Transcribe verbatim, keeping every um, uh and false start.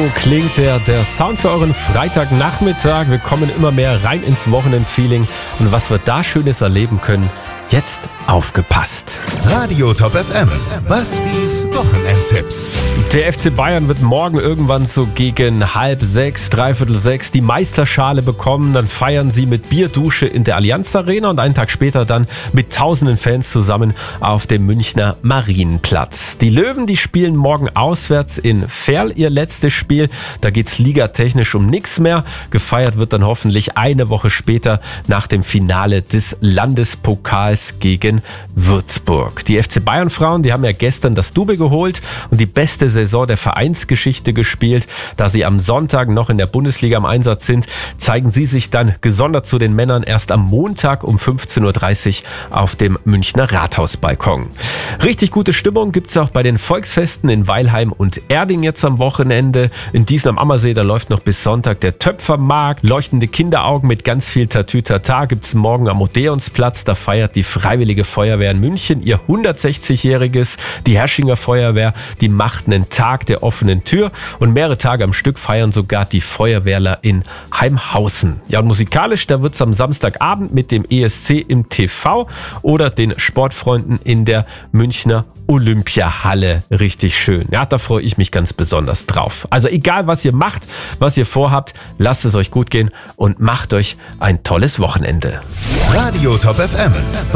So klingt der, der Sound für euren Freitagnachmittag. Wir kommen immer mehr rein ins Wochenendfeeling. Und was wir da Schönes erleben können, jetzt aufgepasst. Radio Top F M, Bastis Wochenendtipps. Der F C Bayern wird morgen irgendwann so gegen halb sechs, dreiviertel sechs die Meisterschale bekommen. Dann feiern sie mit Bierdusche in der Allianz Arena und einen Tag später dann mit tausenden Fans zusammen auf dem Münchner Marienplatz. Die Löwen, die spielen morgen auswärts in Verl ihr letztes Spiel. Da geht's ligatechnisch um nichts mehr. Gefeiert wird dann hoffentlich eine Woche später nach dem Finale des Landespokals gegen Würzburg. Die F C Bayern Frauen, die haben ja gestern das Double geholt und die beste Saison der Vereinsgeschichte gespielt. Da sie am Sonntag noch in der Bundesliga im Einsatz sind, zeigen sie sich dann gesondert zu den Männern erst am Montag um fünfzehn Uhr dreißig auf dem Münchner Rathausbalkon. Richtig gute Stimmung gibt's auch bei den Volksfesten in Weilheim und Erding jetzt am Wochenende. In Diesen am Ammersee, da läuft noch bis Sonntag der Töpfermarkt. Leuchtende Kinderaugen mit ganz viel Tatütata gibt's morgen am Odeonsplatz. Da feiert die Freiwillige Feuerwehr in München ihr hundertsechzigjähriges. Die Herrschinger Feuerwehr, die macht einen Tag der offenen Tür und mehrere Tage am Stück feiern sogar die Feuerwehrler in Heimhausen. Ja, und musikalisch, da wird's am Samstagabend mit dem E S C im T V oder den Sportfreunden in der Münchner Olympiahalle richtig schön. Ja, da freue ich mich ganz besonders drauf. Also egal, was ihr macht, was ihr vorhabt, lasst es euch gut gehen und macht euch ein tolles Wochenende. Radio Top F M,